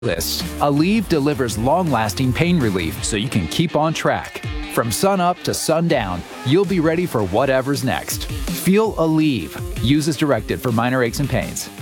This Aleve delivers long-lasting pain relief so you can keep on track. From sun up to sundown, you'll be ready for whatever's next. Feel Aleve. Use as directed for minor aches and pains.